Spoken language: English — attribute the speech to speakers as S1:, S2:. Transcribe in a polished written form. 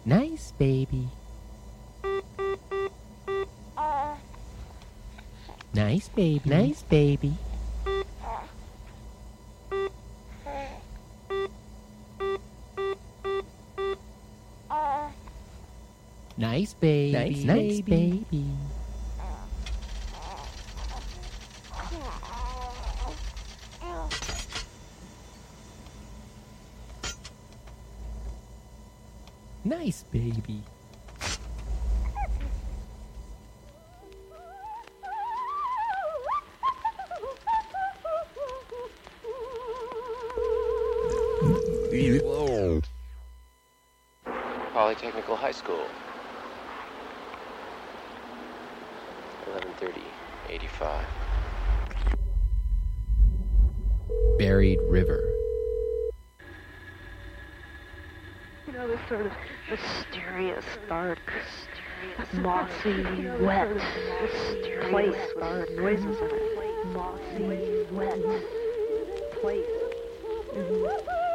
S1: Nice baby. Nice baby. Nice baby. Nice baby. Nice baby. Nice baby.
S2: Polytechnical High School. 11:30:85.
S1: Buried river.
S3: You know, this sort of mysterious, dark, mossy, wet place with our noises in it. Mossy, wet place.